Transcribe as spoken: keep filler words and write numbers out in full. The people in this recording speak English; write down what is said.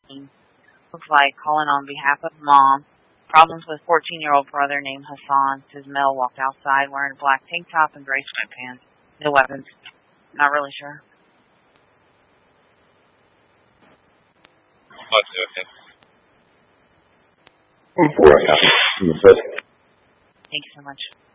Looks like calling on behalf of Mom. Problems with fourteen-year-old brother named Hassan. Says Mel walked outside wearing a black tank top and gray sweatpants. No weapons. Not really sure. Okay. Thank you so much.